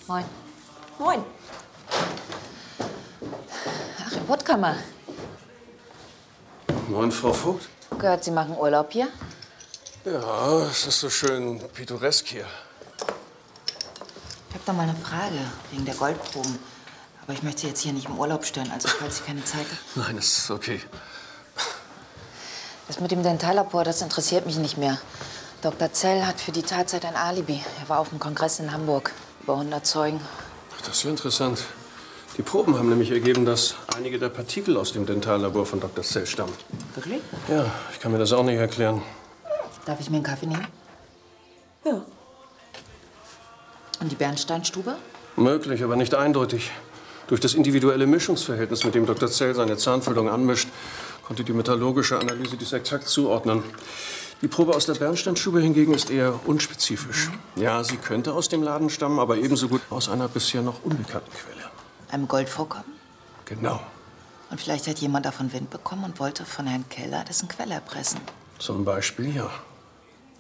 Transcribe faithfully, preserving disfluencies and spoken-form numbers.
Moin. Moin. Achim Puttkammer. Moin, Frau Vogt. Gehört, Sie machen Urlaub hier? Ja, es ist so schön pittoresk hier. Ich habe da mal eine Frage wegen der Goldproben. Aber ich möchte Sie jetzt hier nicht im Urlaub stören, also falls Sie keine Zeit haben. Nein, es ist okay. Das mit dem Dentallabor, das interessiert mich nicht mehr. Doktor Zell hat für die Tatzeit ein Alibi. Er war auf dem Kongress in Hamburg. Über hundert Zeugen. Ach, das ist ja interessant. Die Proben haben nämlich ergeben, dass einige der Partikel aus dem Dentallabor von Doktor Zell stammen. Wirklich? Ja, ich kann mir das auch nicht erklären. Darf ich mir einen Kaffee nehmen? Ja. Und die Bernsteinstube? Möglich, aber nicht eindeutig. Durch das individuelle Mischungsverhältnis, mit dem Doktor Zell seine Zahnfüllung anmischt, konnte die metallurgische Analyse dies exakt zuordnen. Die Probe aus der Bernsteinstube hingegen ist eher unspezifisch. Mhm. Ja, sie könnte aus dem Laden stammen, aber ebenso gut aus einer bisher noch unbekannten Quelle. Einem Goldvorkommen? Genau. Und vielleicht hat jemand davon Wind bekommen und wollte von Herrn Keller dessen Quelle erpressen. Zum Beispiel, ja.